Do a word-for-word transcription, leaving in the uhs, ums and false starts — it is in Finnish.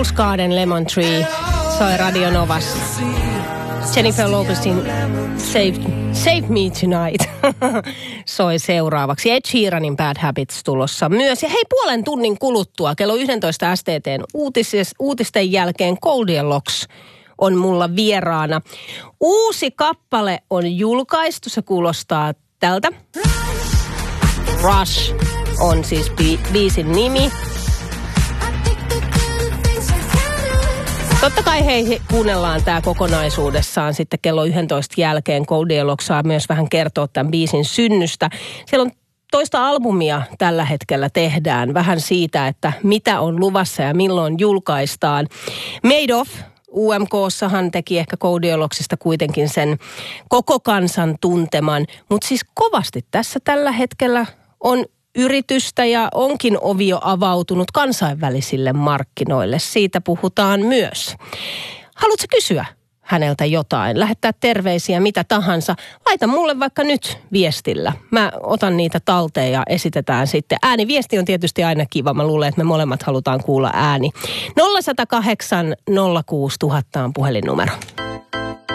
Garden Lemon Tree soi Radio Novassa. Jennifer Lopezin Save, Save Me Tonight soi seuraavaksi. Ed Sheeranin Bad Habits tulossa myös. Ja hei, puolen tunnin kuluttua kello yksitoista S T T:n uutis, uutisten jälkeen Goldilocks on mulla vieraana. Uusi kappale on julkaistu. Se kuulostaa tältä. Rush on siis bi- biisin nimi. Totta kai hei, kuunnellaan tämä kokonaisuudessaan sitten kello yksitoista jälkeen. Goldilocks saa myös vähän kertoa tämän biisin synnystä. Siellä on toista albumia tällä hetkellä tehdään. Vähän siitä, että mitä on luvassa ja milloin julkaistaan. Made of U M K:ssahan teki ehkä Goldilocksista kuitenkin sen koko kansan tunteman. Mutta siis kovasti tässä tällä hetkellä on yritystä ja onkin ovi jo avautunut kansainvälisille markkinoille. Siitä puhutaan myös. Haluatko kysyä häneltä jotain? Lähettää terveisiä, mitä tahansa. Laita mulle vaikka nyt viestillä. Mä otan niitä talteen ja esitetään sitten. Ääniviesti on tietysti aina kiva. Mä luulen, että me molemmat halutaan kuulla ääni. nolla yksi nolla kahdeksan nolla kuusi tuhatta on puhelinnumero.